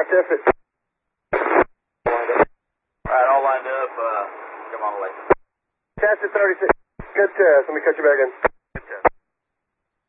test it. Alright, all lined up. Come on, Alexa. Test at 36. Good test. Let me cut you back in.